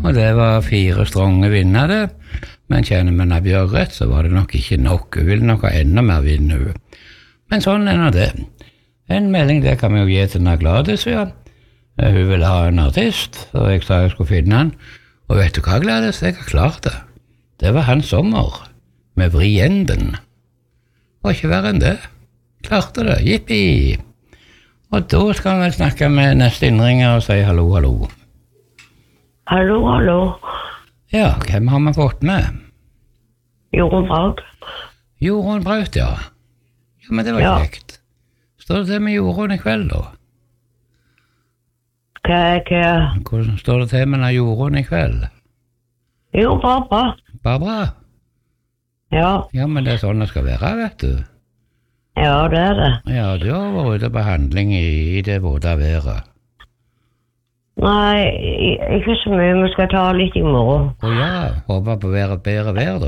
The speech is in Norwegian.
og det var 4 stronge vinnere, men kjenner man av Bjørg rett, så var det nok ikke nok. Hun ville nok ha enda mer vinne. Men sånn er nå det. En melding der kan vi jo gi til den Gladys, ja. Hun ville ha en artist, og jeg sa jeg skulle finne han. Og vet du hva, Gladys? Jeg har klart det. Det var Hans Sommer, med Vrienden. Og ikke verre enn det. Klarte det, jippi! Og da skal vi vel snakke med neste innringer og si hallo, hallo. Hallo, hallo. Ja, hvem har vi fått med? Jorunn Braut. Jorunn Braut, ja. Ja, men det var kjekt. Står det til med Jorunn i kveld, da? Hvordan står det til med Jorunn i kveld? Jo, bra. Bare bra? Ja. Ja, men det er sånn det skal være, vet du. Ja, det er det. Ja, du har vært ute på handling i det våte været. Nei, ikke så mye. Vi skal ta litt i morgen. Å ja, håper på bedre vær da.